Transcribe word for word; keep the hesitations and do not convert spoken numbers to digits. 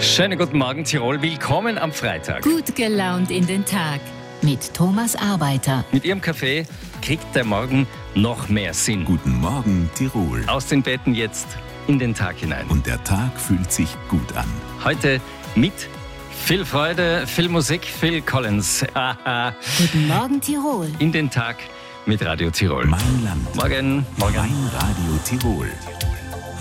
Schönen guten Morgen, Tirol. Willkommen am Freitag. Gut gelaunt in den Tag mit Thomas Arbeiter. Mit Ihrem Kaffee kriegt der Morgen noch mehr Sinn. Guten Morgen, Tirol. Aus den Betten jetzt in den Tag hinein. Und der Tag fühlt sich gut an. Heute mit viel Freude, viel Musik, Phil Collins. Guten Morgen, Tirol. In den Tag mit Radio Tirol. Mein Land. Morgen. Morgen. Mein Radio Tirol.